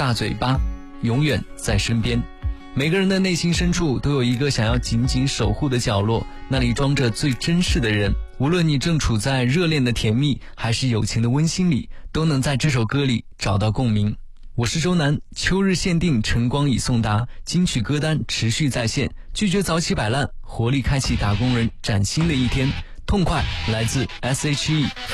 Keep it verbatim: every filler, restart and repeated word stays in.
大嘴巴永远在身边。每个人的内心深处都有一个想要紧紧守护的角落，那里装着最真实的人。无论你正处在热恋的甜蜜，还是友情的温馨里，都能在这首歌里找到共鸣。我是周南，秋日限定晨光已送达，金曲歌单持续在线，拒绝早起摆烂，活力开启打工人崭新的一天。痛快来自 S H E。